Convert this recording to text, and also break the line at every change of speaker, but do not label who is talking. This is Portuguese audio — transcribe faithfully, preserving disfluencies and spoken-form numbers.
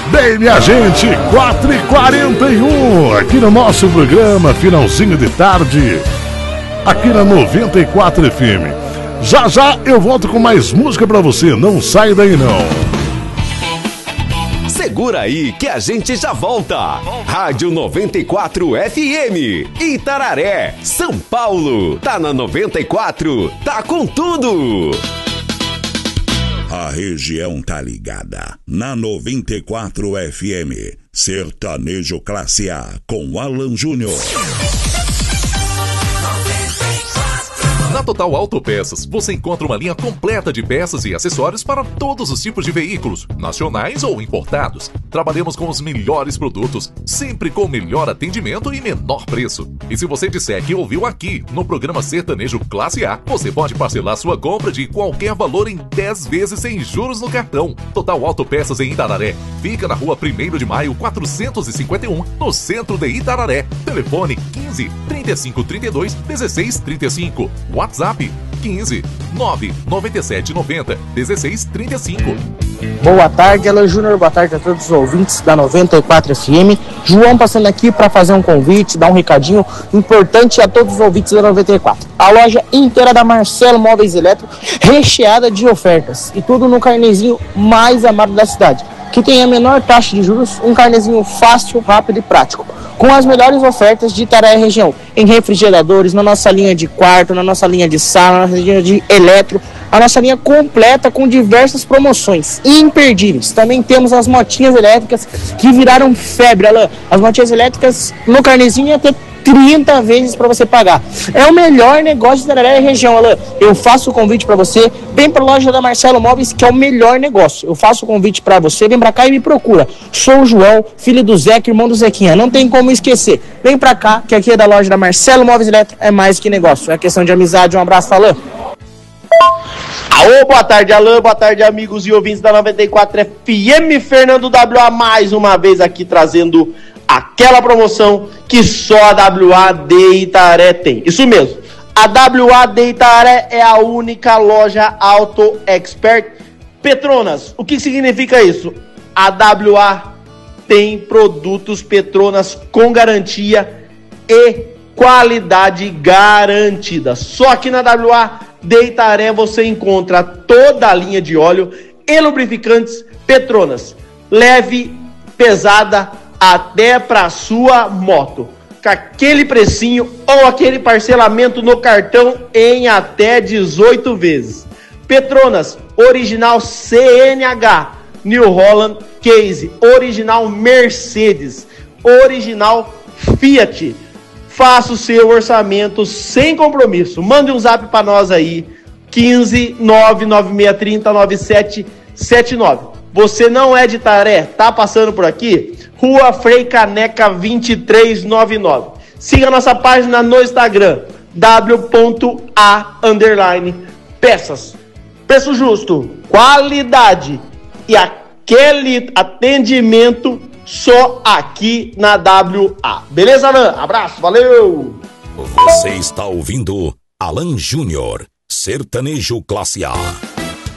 Bem, minha gente, quatro e quarenta e um, aqui no nosso programa, finalzinho de tarde, aqui na noventa e quatro F M. Já já eu volto com mais música pra você, não sai daí não.
Segura aí que a gente já volta. Rádio noventa e quatro F M, Itararé, São Paulo. Tá na noventa e quatro, tá com tudo.
A região tá ligada na noventa e quatro F M. Sertanejo Classe A com Alan Júnior.
Na Total Autopeças, você encontra uma linha completa de peças e acessórios para todos os tipos de veículos, nacionais ou importados. Trabalhamos com os melhores produtos, sempre com o melhor atendimento e menor preço. E se você disser que ouviu aqui, no programa Sertanejo Classe A, você pode parcelar sua compra de qualquer valor em dez vezes sem juros no cartão. Total Autopeças em Itararé. Fica na rua primeiro de maio, quatrocentos e cinquenta e um, no centro de Itararé. Telefone quinze, trinta e cinco, trinta e dois, dezesseis, trinta e cinco. WhatsApp quinze, nove, noventa e sete, noventa, dezesseis, trinta e cinco.
Boa tarde, Alan Júnior, boa tarde a todos os ouvintes da noventa e quatro F M. João passando aqui para fazer um convite, dar um recadinho importante a todos os ouvintes da noventa e quatro. A loja inteira da Marcelo Móveis Eletro, recheada de ofertas, e tudo no carnezinho mais amado da cidade, que tem a menor taxa de juros, um carnezinho fácil, rápido e prático, com as melhores ofertas de Itararé região, em refrigeradores, na nossa linha de quarto, na nossa linha de sala, na nossa linha de eletro, a nossa linha completa com diversas promoções imperdíveis. Também temos as motinhas elétricas que viraram febre, Alain. As motinhas elétricas no carnezinho ia ter trinta vezes para você pagar. É o melhor negócio de Itararé região, Alain. Eu faço o convite para você, vem para a loja da Marcelo Móveis, que é o melhor negócio. Eu faço o convite para você, vem para cá e me procura. Sou o João, filho do Zeca, irmão do Zequinha. Não tem como esquecer. Vem para cá, que aqui é da loja da Marcelo Móveis Eletro, é mais que negócio. É questão de amizade. Um abraço, Alain.
Alô, boa tarde, Alan, boa tarde, amigos e ouvintes da noventa e quatro F M. Fernando W A mais uma vez aqui trazendo aquela promoção que só a W A de Itararé tem. Isso mesmo, a W A de Itararé é a única loja Auto Expert Petronas. O que significa isso? A W A tem produtos Petronas com garantia e qualidade garantida. Só aqui na W A de Itararé você encontra toda a linha de óleo e lubrificantes Petronas, leve, pesada, até para sua moto, com aquele precinho ou aquele parcelamento no cartão em até dezoito vezes. Petronas, original C N H, New Holland Case, original Mercedes, original Fiat. Faça o seu orçamento sem compromisso. Mande um zap para nós aí, quinze, nove nove seis três zero, nove sete sete nove. Você não é de Itararé, tá passando por aqui? Rua Frei Caneca vinte e três noventa e nove. Siga nossa página no Instagram, w.a underline peças. Preço justo, qualidade e aquele atendimento só aqui na W A. Beleza, Alan? Abraço, valeu!
Você está ouvindo Alan Júnior, Sertanejo Classe A.